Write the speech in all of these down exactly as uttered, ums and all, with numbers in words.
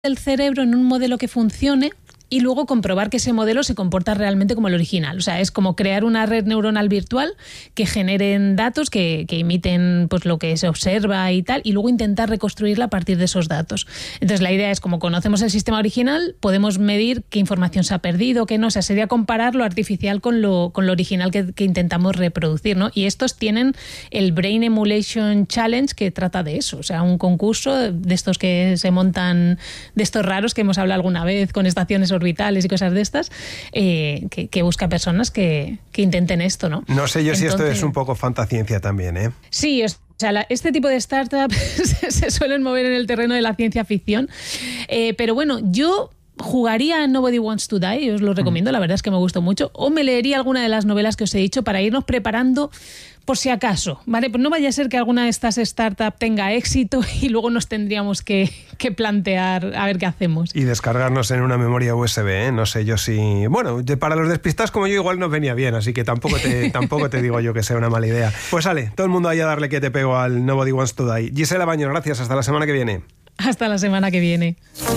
el cerebro en un modelo que funcione y luego comprobar que ese modelo se comporta realmente como el original. O sea, es como crear una red neuronal virtual que generen datos, que, que imiten pues, lo que se observa y tal, y luego intentar reconstruirla a partir de esos datos. Entonces, la idea es, como conocemos el sistema original, podemos medir qué información se ha perdido, qué no. O sea, sería comparar lo artificial con lo, con lo original que, que intentamos reproducir, ¿no? Y estos tienen el Brain Emulation Challenge, que trata de eso. O sea, un concurso de estos que se montan, de estos raros que hemos hablado alguna vez, con estaciones orbitales y cosas de estas, eh, que, que busca personas que, que intenten esto, ¿no? No sé yo Entonces, si esto es un poco fantasciencia también, ¿eh? Sí, es... O sea, la, este tipo de startups se suelen mover en el terreno de la ciencia ficción. Eh, pero bueno, yo jugaría a Nobody Wants to Die, os lo recomiendo, mm. la verdad es que me gustó mucho. O me leería alguna de las novelas que os he dicho para irnos preparando por si acaso, ¿vale? Pues no vaya a ser que alguna de estas startups tenga éxito y luego nos tendríamos que, que plantear a ver qué hacemos. Y descargarnos en una memoria U S B, ¿eh? No sé yo si... Bueno, para los despistados como yo igual nos venía bien, así que tampoco te, tampoco te digo yo que sea una mala idea. Pues sale, todo el mundo ahí a darle que te pego al Nobody Wants to Die. Gisela Baños, gracias, hasta la semana que viene. Hasta la semana que viene.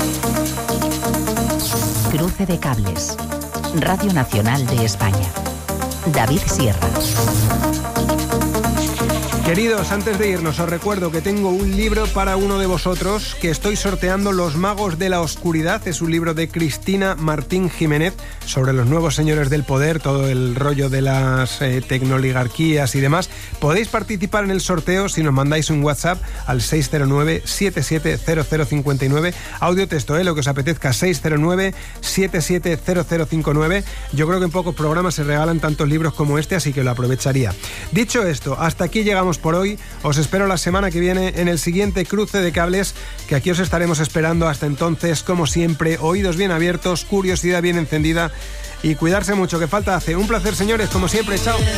Cruce de cables. Radio Nacional de España. David Sierra. Queridos, antes de irnos os recuerdo que tengo un libro para uno de vosotros que estoy sorteando, Los magos de la oscuridad. Es un libro de Cristina Martín Jiménez sobre los nuevos señores del poder, todo el rollo de las eh, tecnoligarquías y demás. Podéis participar en el sorteo si nos mandáis un WhatsApp al seis cero nueve, siete siete cero cero cinco nueve, audio texto, eh, lo que os apetezca, seis cero nueve, siete siete cero cero cinco nueve. Yo creo que en pocos programas se regalan tantos libros como este, así que lo aprovecharía. Dicho esto, hasta aquí llegamos por hoy. Os espero la semana que viene en el siguiente Cruce de Cables, que aquí os estaremos esperando. Hasta entonces, como siempre, oídos bien abiertos, curiosidad bien encendida y cuidarse mucho, que falta hace. Un placer, señores, como siempre. Chao.